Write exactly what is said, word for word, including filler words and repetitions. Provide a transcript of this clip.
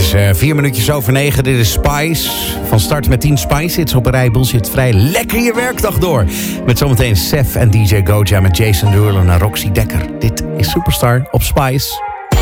is uh, vier minuutjes over negen. Dit is Spice. Van start met tien Spice hits op een rij. Bullshit vrij. Lekker je werkdag door. Met zometeen Sef en D J Goja met Jason Derulo en Roxy Dekker. Dit is Superstar op Spice.